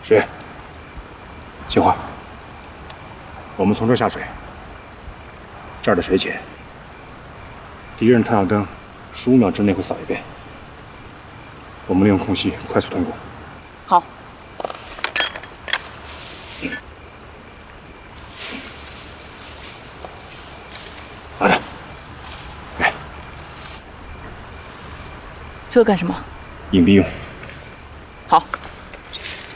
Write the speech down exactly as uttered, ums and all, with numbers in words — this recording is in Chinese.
是。杏花，我们从这儿下水，这儿的水浅，敌人太阳灯十五秒之内会扫一遍。我们利用空隙快速通过。 好。 拿着。哎， 这干什么？ 隐蔽用。